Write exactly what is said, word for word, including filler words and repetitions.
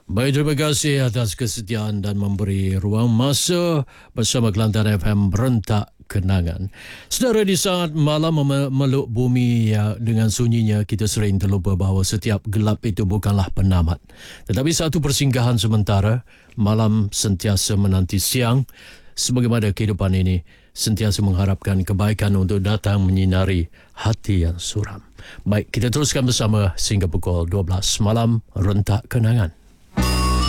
Baik, terima kasih atas kesetiaan dan memberi ruang masa bersama Kelantan F M Rentak Kenangan. Saudara, di saat malam memeluk bumi ya, dengan sunyinya, kita sering terlupa bahawa setiap gelap itu bukanlah penamat. Tetapi satu persinggahan sementara. Malam sentiasa menanti siang. Sebagaimana kehidupan ini sentiasa mengharapkan kebaikan untuk datang menyinari hati yang suram. Baik, kita teruskan bersama sehingga pukul dua belas malam Rentak Kenangan.